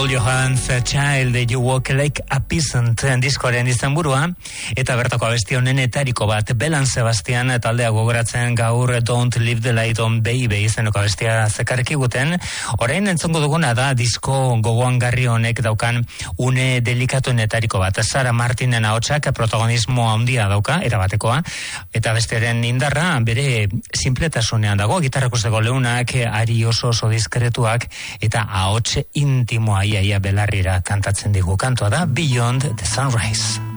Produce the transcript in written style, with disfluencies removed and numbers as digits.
Hold Your Hands, Child, You Walk Like a Peasant diskoaren izenburua, eta bertako abesti honenetariko bat, Belan Sebastian taldea gogoratzen gaur Don't Leave the Light On Baby izeneko abestia zekarkiguten. Orain entzongo duguna da disko gogoangarri honek daukan une delikatuenetariko bat. Sara Martinen ahotsak protagonismo handia dauka, erabatekoa, eta besteren indarra bere simpletasunean dago, gitarrakusteko leunak, ari oso diskretuak, eta ahots intimoa iaia belarrira kantatzen digu. Kantoa da Beyond the Sunrise.